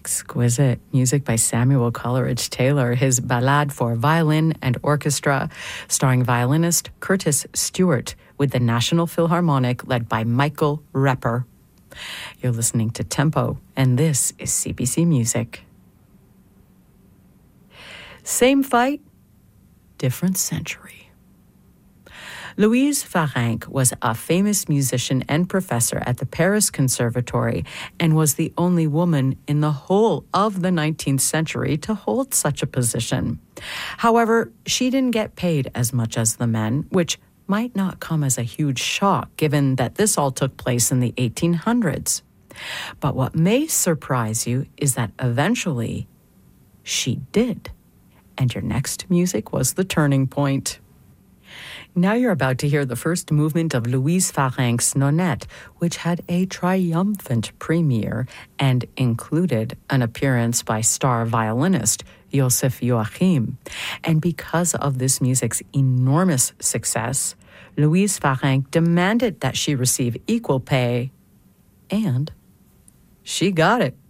Exquisite music by Samuel Coleridge Taylor, his ballade for violin and orchestra, starring violinist Curtis Stewart with the National Philharmonic led by Michael Repper. You're listening to Tempo, and this is CBC Music. Same fight, different century. Louise Farinck was a famous musician and professor at the Paris Conservatory and was the only woman in the whole of the 19th century to hold such a position. However, she didn't get paid as much as the men, which might not come as a huge shock given that this all took place in the 1800s. But what may surprise you is that eventually she did. And your next music was the turning point. Now you're about to hear the first movement of Louise Farinck's Nonette, which had a triumphant premiere and included an appearance by star violinist Joseph Joachim. And because of this music's enormous success, Louise Farinck demanded that she receive equal pay, and she got it.